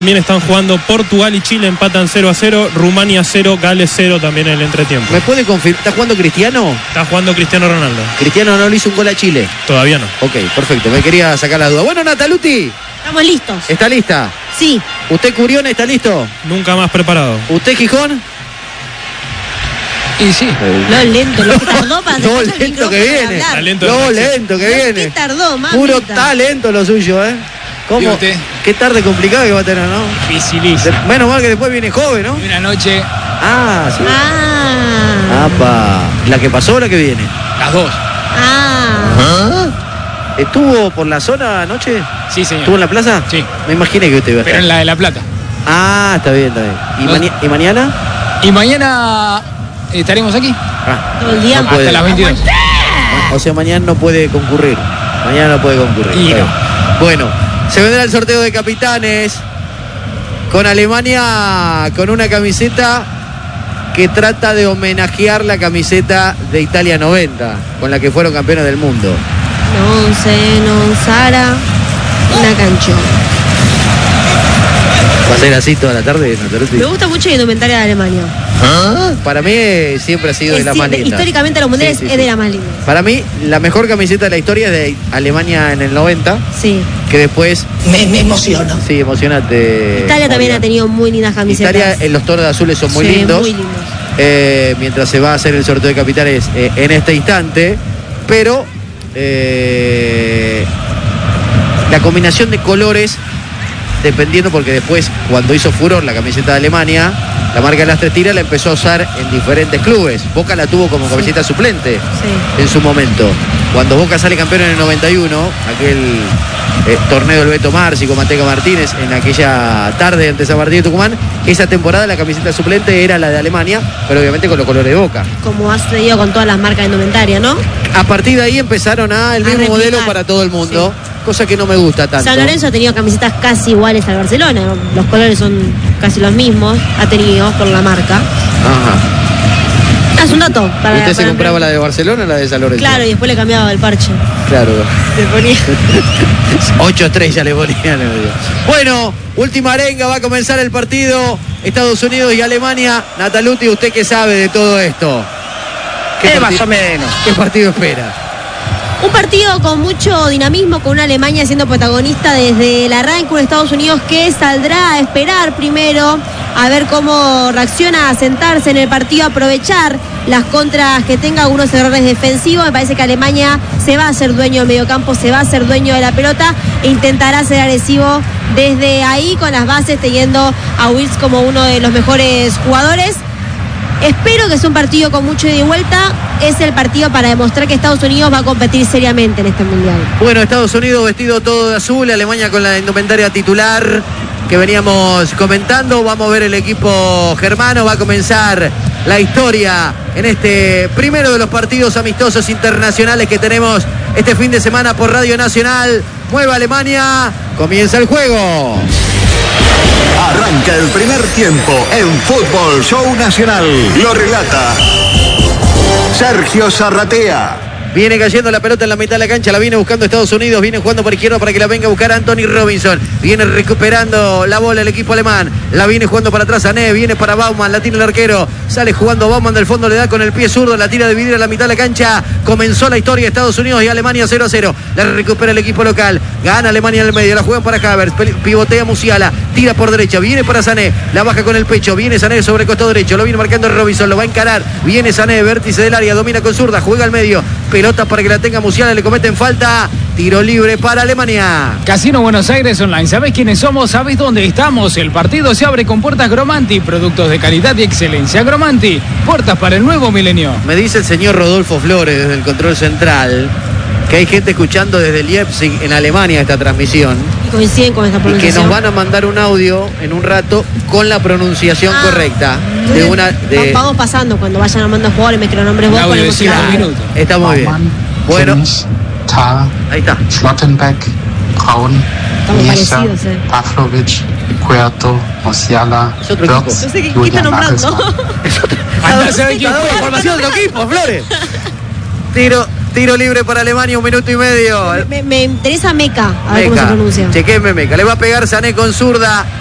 También están jugando Portugal y Chile, empatan 0-0, Rumania 0, Gales 0 también en el entretiempo. ¿Me puede confirmar? ¿Está jugando Cristiano? Está jugando Cristiano Ronaldo. Cristiano no le hizo un gol a Chile. Todavía no. Ok, perfecto, me quería sacar la duda. Bueno, Nataluti. Estamos listos. ¿Está lista? Sí. ¿Usted, Curión, está listo? Nunca más preparado. ¿Usted, Gijón? Y sí. Lo lento, lo que tardó para Lo lento que viene. Lo lento que viene. ¿Qué tardó, mamita? Puro talento lo suyo, ¿eh? ¿Cómo? Qué tarde complicada que va a tener, ¿no? Dificilísimo. Menos mal que después viene joven, ¿no? Una noche. Ah, sí. Ah. Apa. ¿La que pasó o la que viene? Las dos. Ah. ¿Estuvo por la zona anoche? Sí, señor. ¿Estuvo en la plaza? Sí. Me imaginé que usted iba a estar. Pero en la de La Plata. Ah, está bien, está bien. ¿Y mañana? Y mañana estaremos aquí. Todo el día. No puede. Hasta las 22. O sea, mañana no puede concurrir. Mañana no puede concurrir. Y Está no. bien. Bueno, se vendrá el sorteo de capitanes con Alemania con una camiseta que trata de homenajear la camiseta de Italia 90, con la que fueron campeones del mundo. Non sé, non Sara. Una canción. ¿Va a ser así toda la tarde, Nataluti? Me gusta mucho la indumentaria de Alemania. Para mí siempre ha sido de la más linda. Históricamente los mundiales Sí, sí, es sí. de la más linda. Para mí, la mejor camiseta de la historia es de Alemania en el 90, Sí. que después... Me emociono. Sí, emocionate. Italia también ha tenido muy lindas camisetas. Italia, los tonos azules son muy Sí, lindos. muy lindos. Mientras se va a hacer el sorteo de capitanes en este instante, pero la combinación de colores, dependiendo, porque después cuando hizo furor la camiseta de Alemania, la marca de las tres tiras la empezó a usar en diferentes clubes. Boca la tuvo como camiseta suplente Sí. en su momento. Cuando Boca sale campeón en el 91, aquel torneo del Beto Marci con Manteca Martínez, en aquella tarde ante San Martín de Tucumán, esa temporada la camiseta suplente era la de Alemania, pero obviamente con los colores de Boca. Como ha sucedido con todas las marcas de indumentaria, ¿no? A partir de ahí empezaron el mismo replicar. modelo para todo el mundo, cosa que no me gusta tanto. San Lorenzo ha tenido camisetas casi iguales al Barcelona. Los colores son casi los mismos. Ha tenido por la marca. Ajá. Es un dato. Para, ¿Usted se para compraba la de Barcelona o la de San Lorenzo? Claro, y después le cambiaba el parche. Claro. Le ponía. 8 estrellas le ponían. Bueno, última arenga, va a comenzar el partido Estados Unidos y Alemania. Nataluti, ¿usted qué sabe de todo esto? Más o menos. ¿Qué partido espera? Un partido con mucho dinamismo, con una Alemania siendo protagonista desde el arranque, un Estados Unidos que saldrá a esperar primero, a ver cómo reacciona, a sentarse en el partido, a aprovechar las contras que tenga, algunos errores defensivos. Me parece que Alemania se va a hacer dueño del mediocampo, se va a hacer dueño de la pelota e intentará ser agresivo desde ahí, con las bases, teniendo a Wills como uno de los mejores jugadores. Espero que sea un partido con mucho ida y vuelta. Es el partido para demostrar que Estados Unidos va a competir seriamente en este mundial. Bueno, Estados Unidos vestido todo de azul, Alemania con la indumentaria titular que veníamos comentando. Vamos a ver el equipo germano. Va a comenzar la historia en este primero de los partidos amistosos internacionales que tenemos este fin de semana por Radio Nacional. Mueve Alemania, comienza el juego. Arranca el primer tiempo en Fútbol Show Nacional. Lo relata Sergio Zarratea. Viene cayendo la pelota en la mitad de la cancha, la viene buscando Estados Unidos, viene jugando por izquierda para que la venga a buscar Anthony Robinson. Viene recuperando la bola el equipo alemán, la viene jugando para atrás Sané, viene para Baumann, la tiene el arquero, sale jugando Baumann del fondo, le da con el pie zurdo, la tira de vidrio a la mitad de la cancha. Comenzó la historia de Estados Unidos y Alemania 0-0. La recupera el equipo local, gana Alemania en el medio, la juegan para Havertz, pivotea Musiala, tira por derecha, viene para Sané, la baja con el pecho, viene Sané sobre el costado derecho, lo viene marcando Robinson, lo va a encarar, viene Sané, vértice del área, domina con zurda, juega al medio, pelota para que la tenga Musiala, le cometen falta, tiro libre para Alemania. Casino Buenos Aires Online. ¿Sabés quiénes somos? ¿Sabés dónde estamos? El partido se abre con puertas Gromanti, productos de calidad y excelencia. Gromanti, puertas para el nuevo milenio. Me dice el señor Rodolfo Flores desde el control central que hay gente escuchando desde Leipzig en Alemania esta transmisión Y coinciden con esta y que pronunciación. nos van a mandar un audio en un rato con la pronunciación correcta de una de... Vamos pasando cuando vayan armando jugadores, me quiero nombres Un vos, audio de ponemos 5 la- minutos. Está muy bien. Bueno, Tah, ahí está. Schlottenbeck, Braun, Estamos Nieser, parecidos, Pavlovic, Puerto, Musiala, Es otro equipo. Wirtz, No sé qué está Julian nombrando. Nagelsmann. Andá, ¿sabés quién Está dando fue? información de otro equipo, Flores. Tiro libre para Alemania, 1 minuto y medio. Me interesa Meca, a ver cómo se Meca. pronuncia. Chequeme Meca. Le va a pegar Sané con zurda.